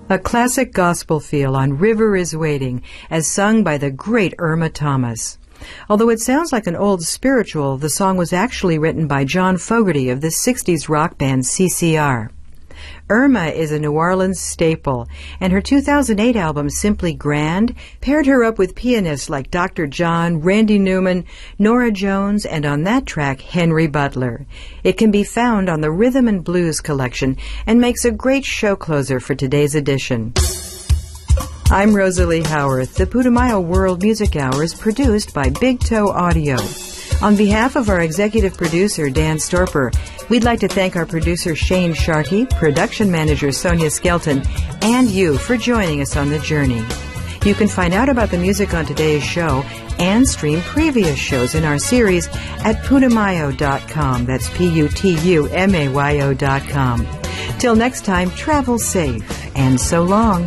A classic gospel feel on River is Waiting, as sung by the great Irma Thomas. Although it sounds like an old spiritual, the song was actually written by John Fogerty of the 60s rock band CCR. Irma is a New Orleans staple, and her 2008 album Simply Grand paired her up with pianists like Dr. John, Randy Newman, Nora Jones, and on that track, Henry Butler. It can be found on the Rhythm and Blues collection and makes a great show closer for today's edition. I'm Rosalie Howarth. The Putumayo World Music Hour is produced by Big Toe Audio. On behalf of our executive producer, Dan Storper, we'd like to thank our producer, Shane Sharkey, production manager, Sonia Skelton, and you for joining us on the journey. You can find out about the music on today's show and stream previous shows in our series at Putumayo.com. That's Putumayo.com. Till next time, travel safe, and so long.